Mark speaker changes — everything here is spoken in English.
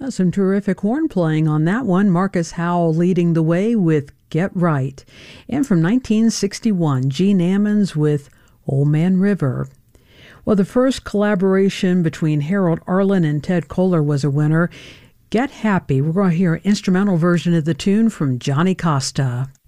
Speaker 1: Yeah, some terrific horn playing on that one. Marcus Howell leading the way with Get Right. And from 1961, Gene Ammons with Old Man River. Well, the first collaboration between Harold Arlen and Ted Koehler was a winner. Get Happy. We're going to hear an instrumental version of the tune from Johnny Costa.